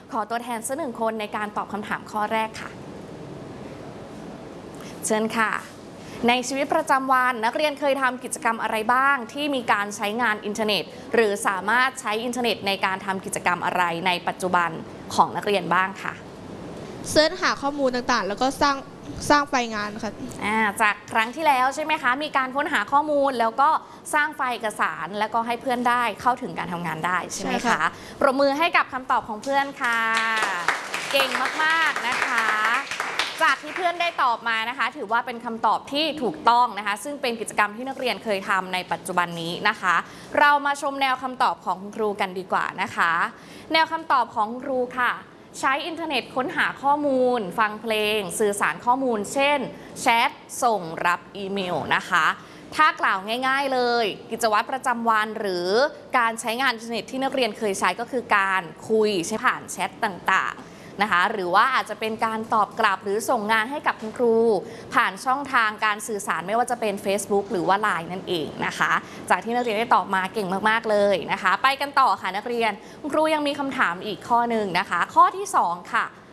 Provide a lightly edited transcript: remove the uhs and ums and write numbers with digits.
ขอตัวแทนสักหนึ่งคนในการตอบคำถามข้อแรกค่ะเชิญค่ะในชีวิตประจำวันนักเรียนเคยทำกิจกรรมอะไรบ้างที่มีการใช้งานอินเทอร์เน็ตหรือสามารถใช้อินเทอร์เน็ตในการทำกิจกรรมอะไรในปัจจุบันของนักเรียนบ้างค่ะเสิร์ชหาข้อมูลต่างๆแล้วก็สร้างไฟล์งานค่ะจากครั้งที่แล้วใช่ไหมคะมีการค้นหาข้อมูลแล้วก็สร้างไฟล์เอกสารแล้วก็ให้เพื่อนได้เข้าถึงการทำงานได้ใช่ไหมคะปรบมือให้กับคำตอบของเพื่อนค่ะเก่งมากๆนะคะจากที่เพื่อนได้ตอบมานะคะถือว่าเป็นคำตอบที่ถูกต้องนะคะซึ่งเป็นกิจกรรมที่นักเรียนเคยทำในปัจจุบันนี้นะคะเรามาชมแนวคำตอบของคุณครูกันดีกว่านะคะแนวคำตอบของคุณครูค่ะใช้อินเทอร์เน็ตค้นหาข้อมูลฟังเพลงสื่อสารข้อมูลเช่นแชทส่งรับอีเมลนะคะถ้ากล่าวง่ายๆเลยกิจวัตรประจำวันหรือการใช้งานอินเทอร์เน็ตที่นักเรียนเคยใช้ก็คือการคุยใช้ผ่านแชทต่างๆนะคะหรือว่าอาจจะเป็นการตอบกลับหรือส่งงานให้กับคุณครูผ่านช่องทางการสื่อสารไม่ว่าจะเป็น Facebook หรือว่า LINE นั่นเองนะคะจากที่นักเรียนได้ตอบมาเก่งมากๆเลยนะคะไปกันต่อค่ะนักเรียนคุณครูยังมีคำถามอีกข้อหนึ่งนะคะข้อที่2ค่ะ